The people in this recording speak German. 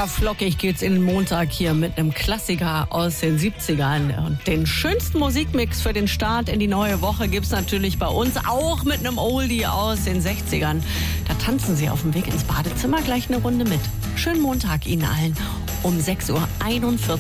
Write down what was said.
Locker flockig geht's in den Montag hier mit einem Klassiker aus den 70ern. Und den schönsten Musikmix für den Start in die neue Woche gibt's natürlich bei uns, auch mit einem Oldie aus den 60ern. Da tanzen Sie auf dem Weg ins Badezimmer gleich eine Runde mit. Schönen Montag Ihnen allen um 6:41 Uhr.